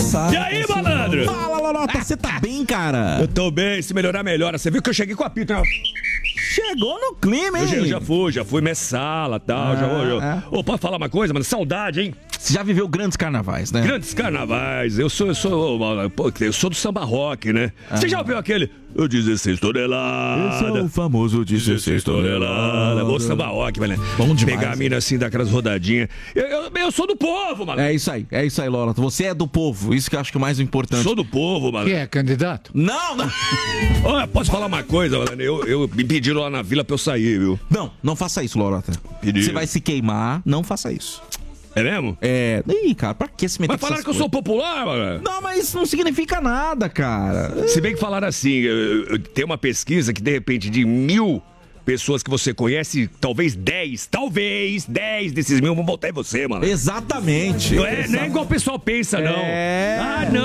sabe. E aí, malandro? Fala, Lorota, você tá bem, cara? Eu tô bem, se melhorar, melhora. Você viu que eu cheguei com a pita, né? Chegou no clima, hein? Eu já fui messala e tal. Ô, pode falar uma coisa, mano? Saudade, hein? Você já viveu grandes carnavais, né? Grandes carnavais. Eu sou do samba rock, né? Você já ouviu aquele? O 16 toneladas. Esse é o famoso 16 toneladas. Ô, samba rock, velho. Bom demais. Pegar a mina assim, dar aquelas rodadinhas. Eu sou do povo, mano. É isso aí, Lorota. Você é do povo. Isso que eu acho que é o mais importante. Sou do povo, mano. Que é, candidato? Não, não. Olha, posso falar uma coisa, mano? Eu me pediram lá na vila pra eu sair, viu? Não faça isso, Lorota. Pediram. Você vai se queimar, não faça isso. É mesmo? Ih, cara, pra que se meter Mas falaram que eu sou popular, mano. Não, mas isso não significa nada, cara. Se bem que falaram assim, tem uma pesquisa que de repente de 1.000 pessoas que você conhece, talvez 10 desses 1.000 vão votar em você, mano. Exatamente. Não é igual o pessoal pensa, não.